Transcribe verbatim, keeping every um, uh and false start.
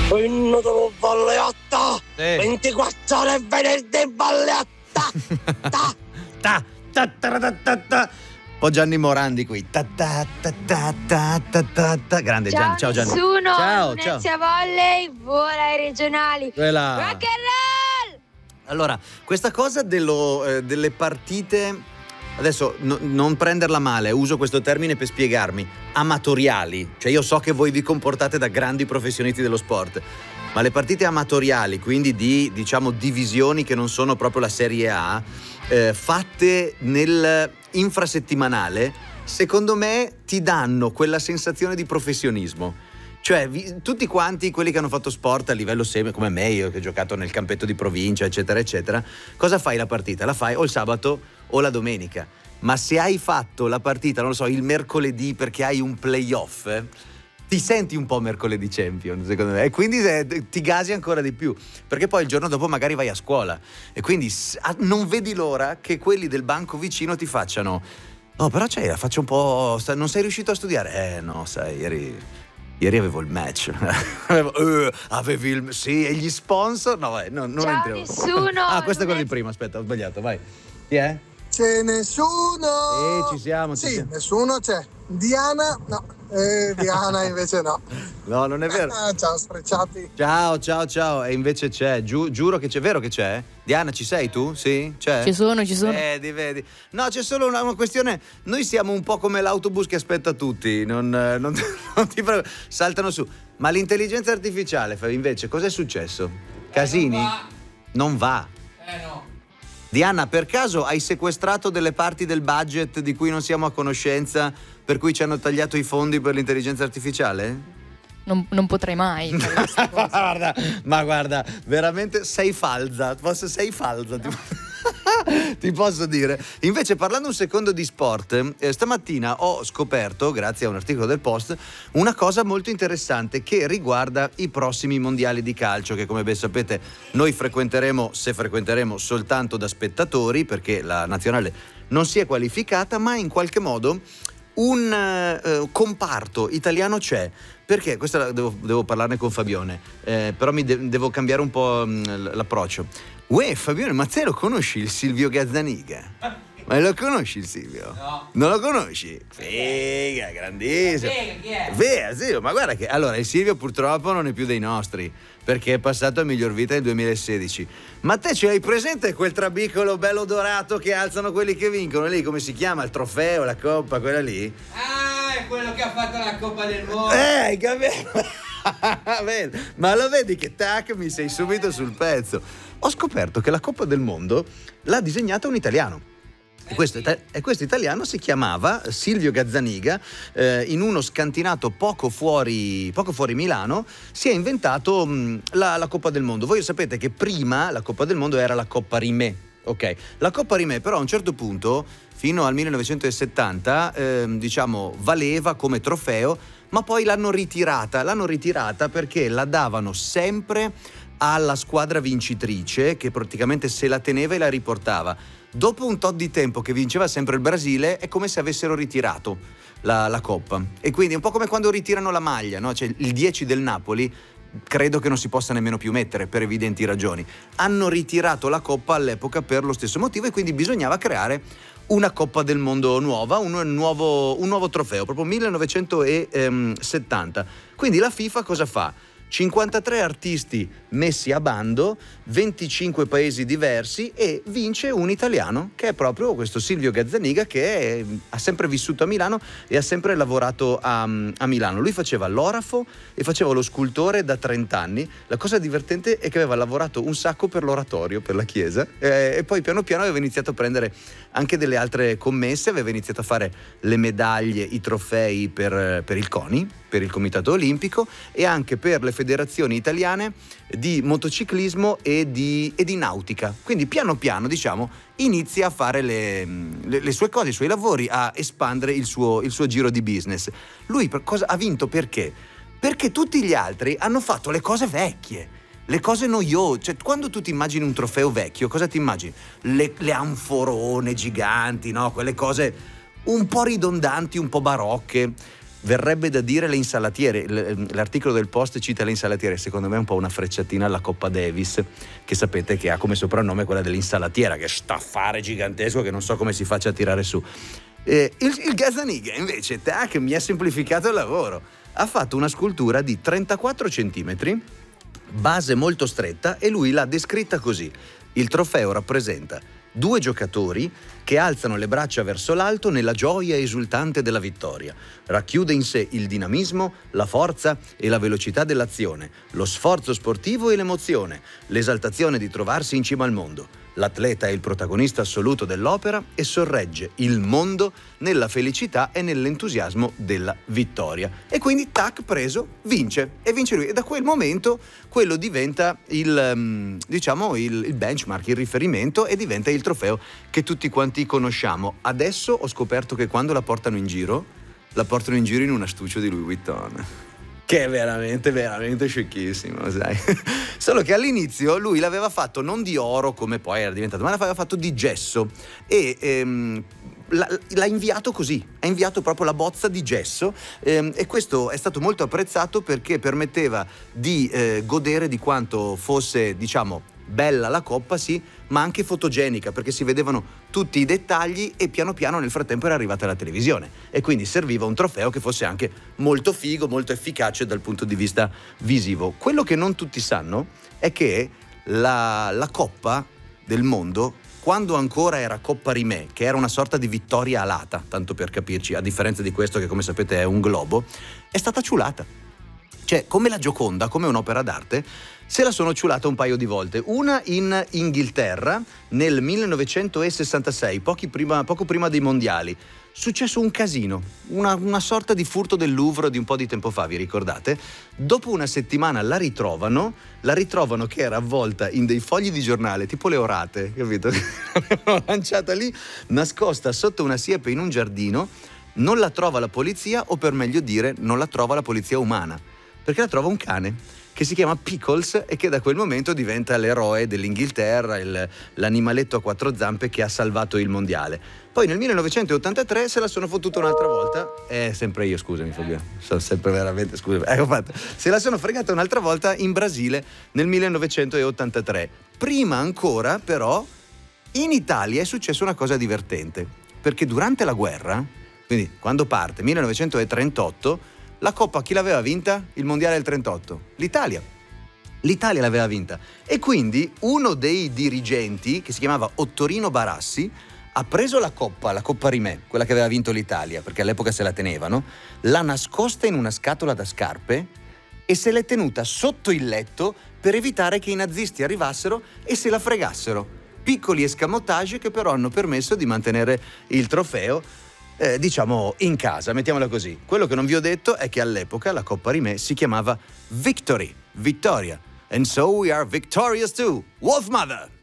Inno dello Valleatta, Sì. ventiquattro ore e venerdì Valleatta. Ta. Ta, ta, ta, ta, ta, ta. Un po' Gianni Morandi qui. Ta, ta, ta, ta, ta, ta, ta, ta. Grande Gianni, ciao Gianni. Nessuno, Ciao, Venezia ciao. Volley vola ai regionali. Quella. Rock and roll! Allora, questa cosa dello, eh, delle partite, adesso no- non prenderla male, uso questo termine per spiegarmi, amatoriali, cioè io so che voi vi comportate da grandi professionisti dello sport, ma le partite amatoriali, quindi di, diciamo, divisioni che non sono proprio la Serie A, eh, fatte nel infrasettimanale, secondo me ti danno quella sensazione di professionismo. Cioè, vi, tutti quanti quelli che hanno fatto sport a livello semi, come me, io che ho giocato nel campetto di provincia, eccetera, eccetera, cosa fai la partita? La fai o il sabato o la domenica. Ma se hai fatto la partita, non lo so, il mercoledì perché hai un playoff, eh, ti senti un po' mercoledì champion, secondo me, e quindi eh, ti gasi ancora di più, perché poi il giorno dopo magari vai a scuola e quindi s- a- non vedi l'ora che quelli del banco vicino ti facciano: no, però cioè, la faccio un po', sta- non sei riuscito a studiare? Eh no, sai, ieri... Ieri avevo il match. avevo, uh, avevi il... Sì, e gli sponsor? No, vai, no, non Ciao entriamo. nessuno. Ah, questo è quello non di prima, aspetta, ho sbagliato, vai. Chi è? C'è nessuno? Eh, ci siamo, ci Sì, siamo. nessuno c'è. Diana, no. Eh, Diana invece no. No, non è vero. Ah, ciao, sprecciati. Ciao, ciao, ciao. E invece c'è, giu- giuro che c'è, vero che c'è? Diana, ci sei tu? Sì? C'è? Ci sono, ci sono. Vedi, vedi. No, c'è solo una, una questione. Noi siamo un po' come l'autobus che aspetta tutti. Non, eh, non, non ti pre- saltano su. Ma l'intelligenza artificiale, invece, cos'è successo? Casini? non va. Non va. Eh no. Diana, per caso hai sequestrato delle parti del budget di cui non siamo a conoscenza, per cui ci hanno tagliato i fondi per l'intelligenza artificiale? Non, non potrei mai fare questa cosa. guarda, ma guarda, veramente sei falsa, posso, sei falsa. Ti... ti posso dire. Invece, parlando un secondo di sport, eh, stamattina ho scoperto, grazie a un articolo del Post, una cosa molto interessante che riguarda i prossimi mondiali di calcio, che come ben sapete noi frequenteremo, se frequenteremo, soltanto da spettatori, perché la nazionale non si è qualificata, ma in qualche modo un eh, comparto italiano c'è. Perché? Questa devo, devo parlarne con Fabione, eh, però mi de- devo cambiare un po' mh, l'approccio. Uè, Fabione, ma te lo conosci il Silvio Gazzaniga? Ma lo conosci il Silvio? No. Non lo conosci? Figa, grandissimo. Figa, chi è? Vero, sì, ma guarda che allora il Silvio purtroppo non è più dei nostri, perché è passato a miglior vita nel duemilasedici. Ma te ce l'hai presente quel trabicolo bello dorato che alzano quelli che vincono lì? Come si chiama? Il trofeo, la coppa, quella lì? Ah, è quello che ha fatto la Coppa del Mondo. Eh, capito? Vedi? Ma lo vedi che tac, mi sei subito sul pezzo. Ho scoperto che la Coppa del Mondo l'ha disegnata un italiano. E questo, ita- e questo italiano si chiamava Silvio Gazzaniga, eh, in uno scantinato poco fuori, poco fuori Milano, si è inventato mh, la, la Coppa del Mondo. Voi sapete che prima la Coppa del Mondo era la Coppa Rimè, ok? La Coppa Rimè però a un certo punto, fino al millenovecentosettanta, ehm, diciamo, valeva come trofeo, ma poi l'hanno ritirata, l'hanno ritirata perché la davano sempre alla squadra vincitrice, che praticamente se la teneva e la riportava. Dopo un tot di tempo che vinceva sempre il Brasile, è come se avessero ritirato la, la coppa. E quindi è un po' come quando ritirano la maglia, no? Cioè il dieci del Napoli credo che non si possa nemmeno più mettere per evidenti ragioni. Hanno ritirato la coppa all'epoca per lo stesso motivo e quindi bisognava creare una Coppa del Mondo nuova, un nuovo, un nuovo trofeo, proprio millenovecentosettanta. Quindi la FIFA cosa fa? cinquantatré artisti messi a bando, venticinque paesi diversi, e vince un italiano che è proprio questo Silvio Gazzaniga, che è, ha sempre vissuto a Milano e ha sempre lavorato a, a Milano. Lui faceva l'orafo e faceva lo scultore da trenta anni. La cosa divertente è che aveva lavorato un sacco per l'oratorio, per la chiesa, eh, e poi piano piano aveva iniziato a prendere anche delle altre commesse, aveva iniziato a fare le medaglie, i trofei per, per il CONI, per il Comitato Olimpico, e anche per le federazioni italiane di motociclismo e di, e di nautica. Quindi piano piano, diciamo, inizia a fare le, le, le sue cose, i suoi lavori, a espandere il suo, il suo giro di business. Lui per cosa, ha vinto perché? Perché tutti gli altri hanno fatto le cose vecchie, le cose noiose. Cioè, quando tu ti immagini un trofeo vecchio, cosa ti immagini? Le, le anforone giganti, no? Quelle cose un po' ridondanti, un po' barocche. verrebbe da dire le insalatiere. L- l'articolo del Post cita le insalatiere, secondo me è un po' una frecciatina alla Coppa Davis, che sapete che ha come soprannome quella dell'insalatiera, che è staffare gigantesco che non so come si faccia a tirare su. Eh, il, il Gazzaniga invece, tac, mi ha semplificato il lavoro, ha fatto una scultura di trentaquattro centimetri, base molto stretta, e lui l'ha descritta così: il trofeo rappresenta due giocatori che alzano le braccia verso l'alto nella gioia esultante della vittoria. Racchiude in sé il dinamismo, la forza e la velocità dell'azione, lo sforzo sportivo e l'emozione, l'esaltazione di trovarsi in cima al mondo. L'atleta è il protagonista assoluto dell'opera e sorregge il mondo nella felicità e nell'entusiasmo della vittoria. E quindi, tac, preso, vince. E vince lui. E da quel momento quello diventa il, diciamo, il, il benchmark, il riferimento, e diventa il trofeo che tutti quanti conosciamo. Adesso ho scoperto che quando la portano in giro, la portano in giro in un astuccio di Louis Vuitton. Che è veramente, veramente scicchissimo, sai. Solo che all'inizio lui l'aveva fatto non di oro come poi era diventato, ma l'aveva fatto di gesso. E ehm, l'ha inviato così, ha inviato proprio la bozza di gesso, ehm, e questo è stato molto apprezzato perché permetteva di eh, godere di quanto fosse, diciamo, bella la coppa, sì, ma anche fotogenica, perché si vedevano tutti i dettagli e piano piano nel frattempo era arrivata la televisione e quindi serviva un trofeo che fosse anche molto figo, molto efficace dal punto di vista visivo. Quello che non tutti sanno è che la, la Coppa del Mondo, quando ancora era Coppa Rimè, che era una sorta di vittoria alata, tanto per capirci, a differenza di questo che come sapete è un globo, è stata ciulata. Cioè, come la Gioconda, come un'opera d'arte, se la sono ciulata un paio di volte. Una in Inghilterra nel millenovecentosessantasei, pochi prima, poco prima dei mondiali. Successo un casino, una, una sorta di furto del Louvre di un po' di tempo fa, vi ricordate? Dopo una settimana la ritrovano, la ritrovano che era avvolta in dei fogli di giornale, tipo le orate, capito? L'avevano lanciata lì, nascosta sotto una siepe in un giardino, non la trova la polizia, o per meglio dire, non la trova la polizia umana, perché la trova un cane che si chiama Pickles e che da quel momento diventa l'eroe dell'Inghilterra, il, l'animaletto a quattro zampe che ha salvato il mondiale. Poi nel millenovecentottantatré se la sono fottuta un'altra volta, eh, sempre io, scusami Fabio, sono sempre veramente, scusami, ecco fatto, se la sono fregata un'altra volta in Brasile nel millenovecentottantatré. Prima ancora, però, in Italia è successa una cosa divertente, perché durante la guerra, quindi quando parte, millenovecentotrentotto, la Coppa chi l'aveva vinta? Il mondiale del trentotto? L'Italia. L'Italia l'aveva vinta. E quindi uno dei dirigenti, che si chiamava Ottorino Barassi, ha preso la Coppa, la Coppa Rimè, quella che aveva vinto l'Italia, perché all'epoca se la tenevano, l'ha nascosta in una scatola da scarpe e se l'è tenuta sotto il letto per evitare che i nazisti arrivassero e se la fregassero. Piccoli escamotage che però hanno permesso di mantenere il trofeo, Eh, diciamo in casa, mettiamola così. Quello che non vi ho detto è che all'epoca la Coppa Rimè si chiamava Victory, Vittoria. And so we are victorious too. Wolf Mother!